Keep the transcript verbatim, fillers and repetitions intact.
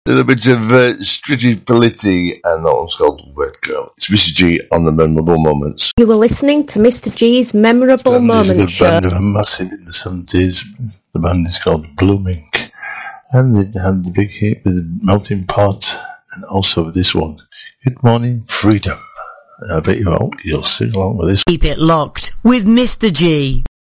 A little bit of uh, Strigi Politti, and that one's called Wet Girl. It's Mister G on the Memorable Moments. You were listening to Mister G's Memorable Moments show. Band, they were massive in the seventies. The band is called Blooming, and they had the big hit with the Melting Pot, and also this one, Good Morning Freedom. I bet you all, you'll sing along with this. Keep it locked with Mister G.